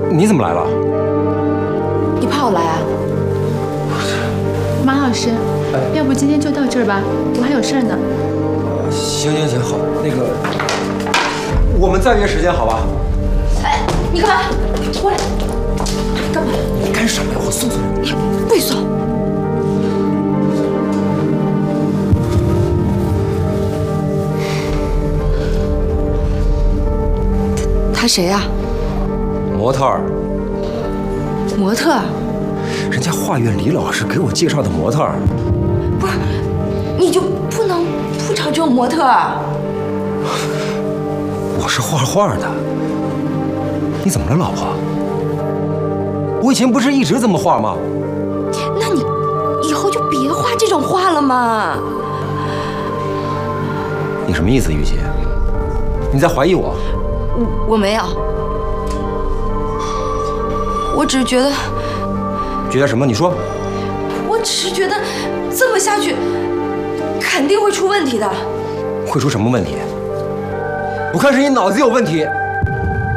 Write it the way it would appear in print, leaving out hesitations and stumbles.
你怎么来了？ 你怕我来啊？ 马老师，要不今天就到这儿吧，我还有事儿呢。 行，好，那个，我们再约时间，好吧？ 哎，你干嘛？过来，干嘛？ 你干什么呀？我送你。 不许送。他谁呀？ 模特儿。 模特儿？ 人家画院李老师给我介绍的模特儿。 不是，你就不能不找这种模特儿？ 我是画画的。你怎么了，老婆？我以前不是一直这么画吗？ 那你以后就别画这种画了嘛。 你什么意思，玉洁？你在怀疑我？ 我没有，我只是觉得。 觉得什么？你说。 我只是觉得这么下去肯定会出问题的。 会出什么问题？我看是你脑子有问题。